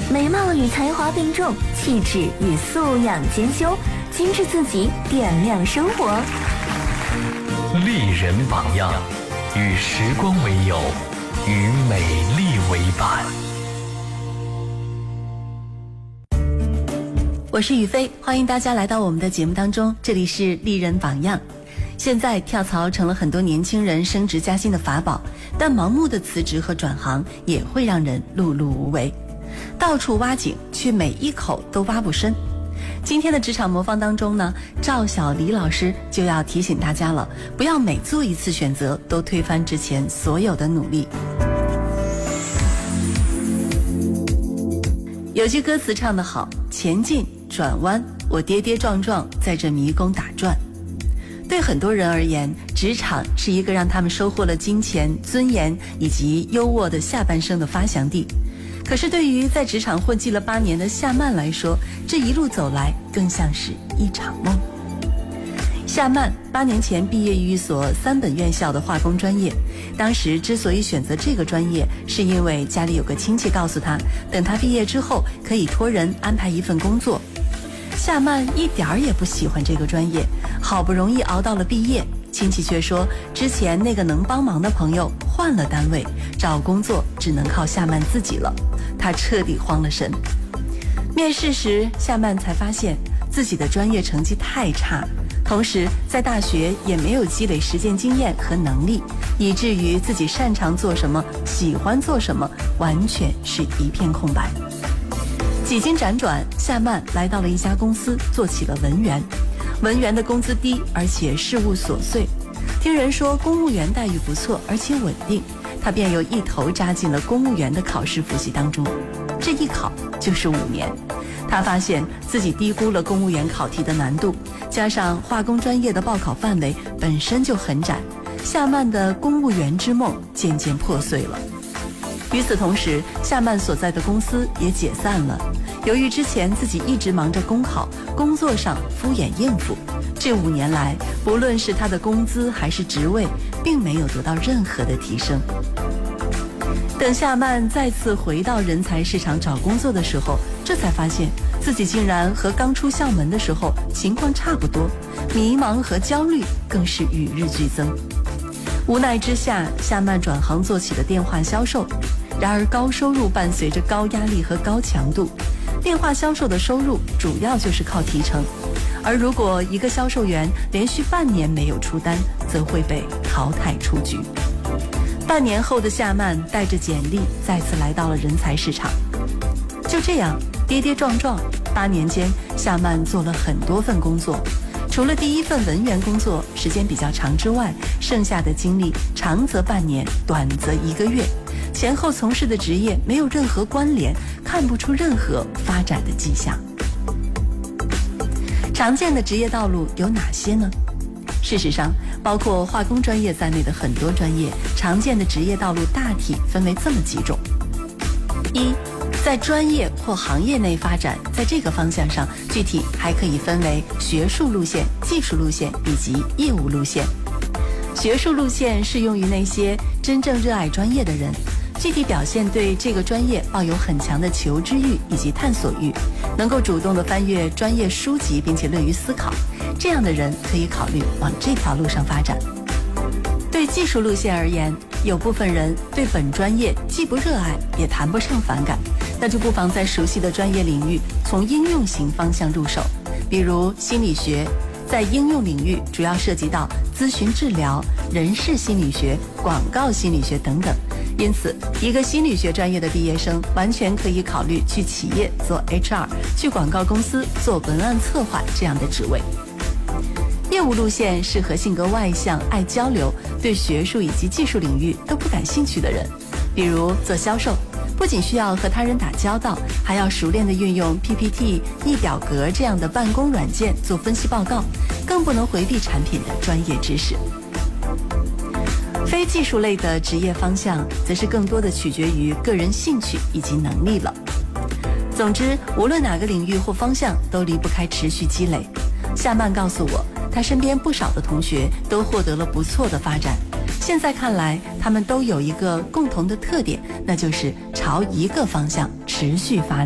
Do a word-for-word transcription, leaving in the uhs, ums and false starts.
美貌与才华并重，气质与素养兼修，精致自己，点亮生活。 丽人榜样，与时光为友，与美丽为伴。 我是雨飞，欢迎大家来到我们的节目当中，这里是丽人榜样。现在跳槽成了很多年轻人升职加薪的法宝，但盲目的辞职和转行也会让人碌碌无为，到处挖井，却每一口都挖不深。今天的职场魔方当中呢，赵小黎老师就要提醒大家了，不要每做一次选择都推翻之前所有的努力。有句歌词唱得好，前进转弯，我跌跌撞撞在这迷宫打转。对很多人而言，职场是一个让他们收获了金钱、尊严以及优渥的下半生的发祥地。可是对于在职场混迹了八年的夏曼来说，这一路走来更像是一场梦。夏曼八年前毕业于一所三本院校的化工专业，当时之所以选择这个专业，是因为家里有个亲戚告诉他，等他毕业之后可以托人安排一份工作。夏曼一点儿也不喜欢这个专业，好不容易熬到了毕业，亲戚却说之前那个能帮忙的朋友换了单位，找工作只能靠夏曼自己了。他彻底慌了神。面试时，夏曼才发现自己的专业成绩太差，同时在大学也没有积累实践经验和能力，以至于自己擅长做什么、喜欢做什么，完全是一片空白。几经辗转，夏曼来到了一家公司，做起了文员。文员的工资低，而且事务琐碎。听人说公务员待遇不错，而且稳定，他便又一头扎进了公务员的考试复习当中。这一考就是五年。他发现自己低估了公务员考题的难度，加上化工专业的报考范围本身就很窄，夏曼的公务员之梦渐渐破碎了。与此同时，夏曼所在的公司也解散了。由于之前自己一直忙着公考，工作上敷衍应付，这五年来，不论是他的工资还是职位，并没有得到任何的提升。等夏曼再次回到人才市场找工作的时候，这才发现自己竟然和刚出校门的时候情况差不多，迷茫和焦虑更是与日俱增。无奈之下，夏曼转行做起了电话销售。然而高收入伴随着高压力和高强度，电话销售的收入主要就是靠提成，而如果一个销售员连续半年没有出单，则会被淘汰出局。半年后的夏曼带着简历再次来到了人才市场。就这样跌跌撞撞，八年间夏曼做了很多份工作，除了第一份文员工作时间比较长之外，剩下的经历长则半年，短则一个月，前后从事的职业没有任何关联，看不出任何发展的迹象。常见的职业道路有哪些呢？事实上，包括化工专业在内的很多专业，常见的职业道路大体分为这么几种：一，在专业或行业内发展，在这个方向上，具体还可以分为学术路线、技术路线以及业务路线。学术路线适用于那些真正热爱专业的人，具体表现对这个专业抱有很强的求知欲以及探索欲，能够主动地翻阅专业书籍并且乐于思考，这样的人可以考虑往这条路上发展。对技术路线而言，有部分人对本专业既不热爱也谈不上反感，那就不妨在熟悉的专业领域从应用型方向入手，比如心理学，在应用领域主要涉及到咨询治疗、人事心理学、广告心理学等等。因此，一个心理学专业的毕业生完全可以考虑去企业做 H R， 去广告公司做文案策划这样的职位。业务路线适合性格外向、爱交流、对学术以及技术领域都不感兴趣的人，比如做销售，不仅需要和他人打交道，还要熟练地运用 P P T、易表格这样的办公软件做分析报告，更不能回避产品的专业知识。非技术类的职业方向，则是更多的取决于个人兴趣以及能力了。总之，无论哪个领域或方向，都离不开持续积累。夏曼告诉我，他身边不少的同学都获得了不错的发展。现在看来，他们都有一个共同的特点，那就是朝一个方向持续发展。